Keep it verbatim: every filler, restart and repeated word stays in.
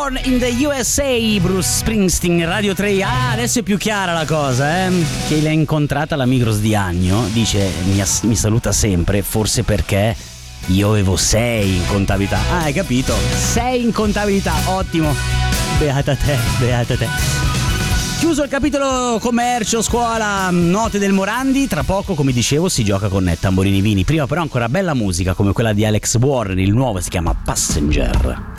Born in the U S A, Bruce Springsteen, Radio tre. Ah, adesso è più chiara la cosa, eh? Che l'ha incontrata alla Migros di Agno, dice mi, ass- mi saluta sempre, forse perché io avevo sei in contabilità. Ah, hai capito? Sei in contabilità, ottimo. Beata te, beata te. Chiuso il capitolo commercio, scuola, note del Morandi. Tra poco, come dicevo, si gioca con Tamborini Vini. Prima però ancora bella musica come quella di Alex Warren, il nuovo si chiama Passenger.